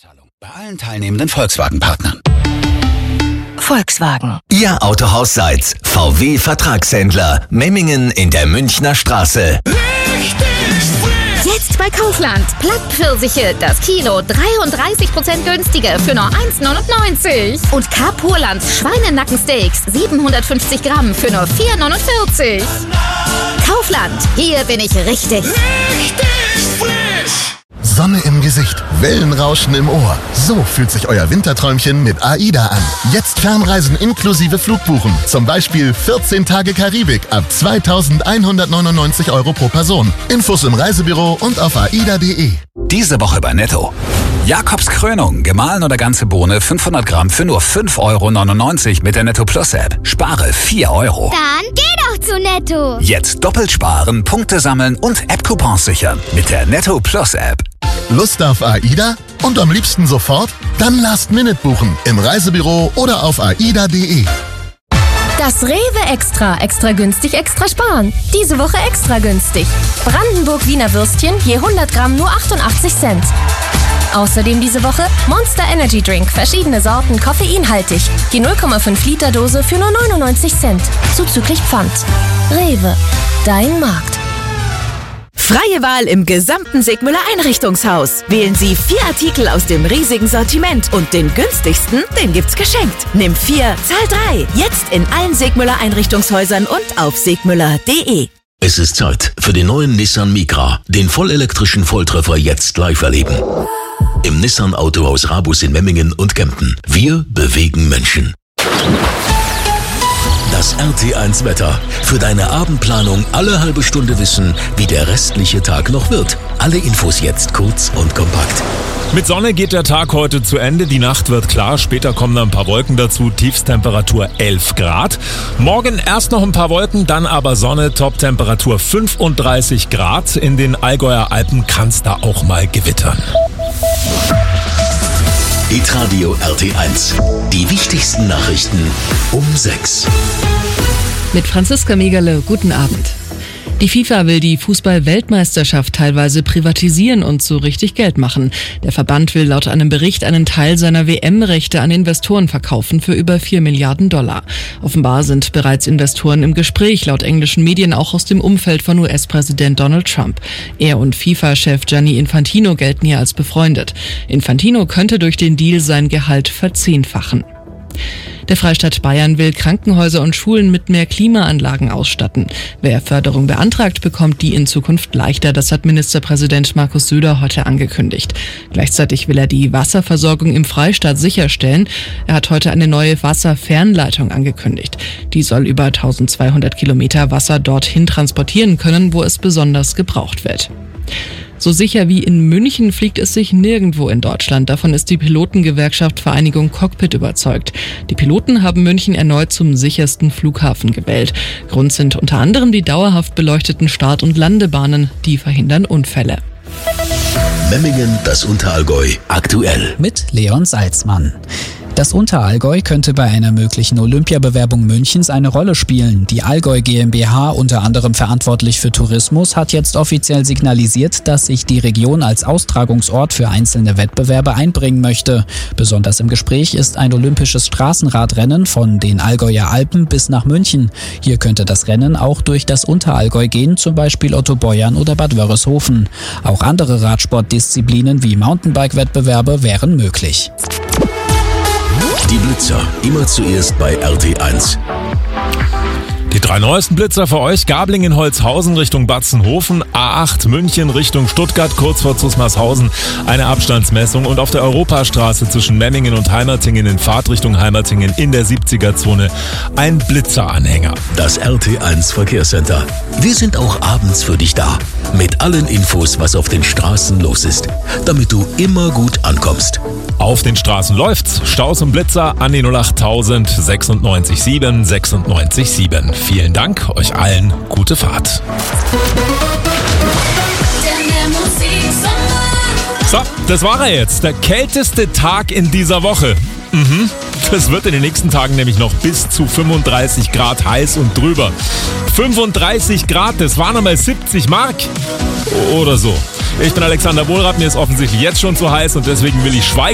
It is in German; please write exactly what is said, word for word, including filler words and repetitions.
Zahlung bei allen teilnehmenden Volkswagen-Partnern. Volkswagen. Ihr Autohaus Seitz, V W-Vertragshändler, Memmingen in der Münchner Straße. Jetzt bei Kaufland. Plattpfirsiche, das Kilo dreiunddreißig Prozent günstiger für nur eins neunundneunzig. Und Carpurlands Schweinenackensteaks siebenhundertfünfzig Gramm für nur vier neunundvierzig. Kaufland, hier bin ich richtig. Richtig frisch! Sonne im Gesicht, Wellenrauschen im Ohr. So fühlt sich euer Winterträumchen mit AIDA an. Jetzt Fernreisen inklusive Flugbuchen. Zum Beispiel vierzehn Tage Karibik ab zweitausendeinhundertneunundneunzig Euro pro Person. Infos im Reisebüro und auf aida punkt de. Diese Woche bei Netto. Jakobs Krönung, gemahlen oder ganze Bohne fünfhundert Gramm für nur fünf Euro neunundneunzig mit der Netto Plus App. Spare vier Euro. Dann geh doch zu Netto. Jetzt doppelt sparen, Punkte sammeln und App-Coupons sichern mit der Netto Plus App. Lust auf AIDA? Und am liebsten sofort? Dann Last Minute buchen. Im Reisebüro oder auf aida punkt de. Das Rewe Extra. Extra günstig, extra sparen. Diese Woche extra günstig. Brandenburg Wiener Würstchen je hundert Gramm nur achtundachtzig Cent. Außerdem diese Woche Monster Energy Drink. Verschiedene Sorten, koffeinhaltig. Die null Komma fünf Liter Dose für nur neunundneunzig Cent. Zuzüglich Pfand. Rewe. Dein Markt. Freie Wahl im gesamten Segmüller Einrichtungshaus. Wählen Sie vier Artikel aus dem riesigen Sortiment und den günstigsten, den gibt's geschenkt. Nimm vier, zahl drei. Jetzt in allen Segmüller Einrichtungshäusern und auf segmüller punkt de. Es ist Zeit für den neuen Nissan Micra, den vollelektrischen Volltreffer jetzt live erleben. Im Nissan Autohaus Rabus in Memmingen und Kempten. Wir bewegen Menschen. Das R T eins Wetter. Für deine Abendplanung alle halbe Stunde wissen, wie der restliche Tag noch wird. Alle Infos jetzt kurz und kompakt. Mit Sonne geht der Tag heute zu Ende. Die Nacht wird klar. Später kommen dann ein paar Wolken dazu. Tiefstemperatur elf Grad. Morgen erst noch ein paar Wolken, dann aber Sonne. Toptemperatur fünfunddreißig Grad. In den Allgäuer Alpen kann es da auch mal gewittern. Hitradio R T eins. Die wichtigsten Nachrichten um sechs. Mit Franziska Megerle, guten Abend. Die FIFA will die Fußball-Weltmeisterschaft teilweise privatisieren und so richtig Geld machen. Der Verband will laut einem Bericht einen Teil seiner W M-Rechte an Investoren verkaufen für über vier Milliarden Dollar. Offenbar sind bereits Investoren im Gespräch, laut englischen Medien auch aus dem Umfeld von U S-Präsident Donald Trump. Er und FIFA-Chef Gianni Infantino gelten hier als befreundet. Infantino könnte durch den Deal sein Gehalt verzehnfachen. Der Freistaat Bayern will Krankenhäuser und Schulen mit mehr Klimaanlagen ausstatten. Wer Förderung beantragt, bekommt die in Zukunft leichter. Das hat Ministerpräsident Markus Söder heute angekündigt. Gleichzeitig will er die Wasserversorgung im Freistaat sicherstellen. Er hat heute eine neue Wasserfernleitung angekündigt. Die soll über eintausendzweihundert Kilometer Wasser dorthin transportieren können, wo es besonders gebraucht wird. So sicher wie in München fliegt es sich nirgendwo in Deutschland. Davon ist die Pilotengewerkschaft Vereinigung Cockpit überzeugt. Die Piloten haben München erneut zum sichersten Flughafen gewählt. Grund sind unter anderem die dauerhaft beleuchteten Start- und Landebahnen. Die verhindern Unfälle. Memmingen, das Unterallgäu, aktuell. Mit Leon Salzmann. Das Unterallgäu könnte bei einer möglichen Olympiabewerbung Münchens eine Rolle spielen. Die Allgäu GmbH, unter anderem verantwortlich für Tourismus, hat jetzt offiziell signalisiert, dass sich die Region als Austragungsort für einzelne Wettbewerbe einbringen möchte. Besonders im Gespräch ist ein olympisches Straßenradrennen von den Allgäuer Alpen bis nach München. Hier könnte das Rennen auch durch das Unterallgäu gehen, zum Beispiel Otto Beuern oder Bad Wörishofen. Auch andere Radsportdisziplinen wie Mountainbike-Wettbewerbe wären möglich. Die Blitzer, immer zuerst bei R T eins. Die drei neuesten Blitzer für euch: Gablingen-Holzhausen Richtung Batzenhofen, A acht München Richtung Stuttgart, kurz vor Zusmarshausen eine Abstandsmessung und auf der Europastraße zwischen Memmingen und Heimertingen in Fahrtrichtung Heimertingen in der siebziger-Zone ein Blitzeranhänger. Das R T eins Verkehrscenter. Wir sind auch abends für dich da. Mit allen Infos, was auf den Straßen los ist, damit du immer gut ankommst. Auf den Straßen läuft's. Staus und Blitzer an die null achttausend sechsundneunzig sieben sechsundneunzig sieben. Vielen Dank, euch allen gute Fahrt. So, das war er jetzt. Der kälteste Tag in dieser Woche. Mhm. Das wird in den nächsten Tagen nämlich noch bis zu fünfunddreißig Grad heiß und drüber. fünfunddreißig Grad, das waren einmal siebzig Mark. Oder so. Ich bin Alexander Wohlrath, mir ist offensichtlich jetzt schon zu heiß und deswegen will ich schweigen.